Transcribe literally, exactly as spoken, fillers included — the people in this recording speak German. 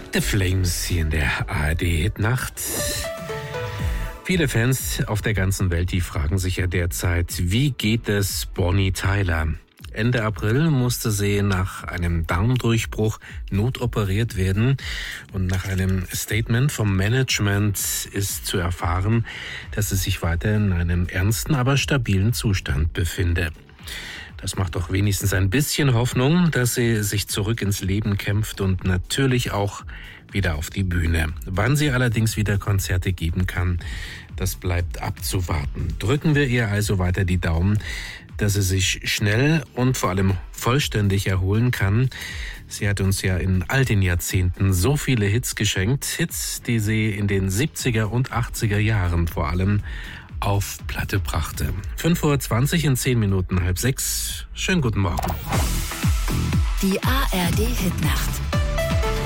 The Flames hier in der A R D-Hitnacht. Viele Fans auf der ganzen Welt, die fragen sich ja derzeit, wie geht es Bonnie Tyler? Ende April musste sie nach einem Darmdurchbruch notoperiert werden. Und nach einem Statement vom Management ist zu erfahren, dass sie sich weiter in einem ernsten, aber stabilen Zustand befinde. Das macht doch wenigstens ein bisschen Hoffnung, dass sie sich zurück ins Leben kämpft und natürlich auch wieder auf die Bühne. Wann sie allerdings wieder Konzerte geben kann, das bleibt abzuwarten. Drücken wir ihr also weiter die Daumen, dass sie sich schnell und vor allem vollständig erholen kann. Sie hat uns ja in all den Jahrzehnten so viele Hits geschenkt. Hits, die sie in den siebziger und achtziger Jahren vor allem auf Platte brachte. fünf Uhr zwanzig in zehn Minuten, halb sechs. Schönen guten Morgen. Die A R D-Hitnacht.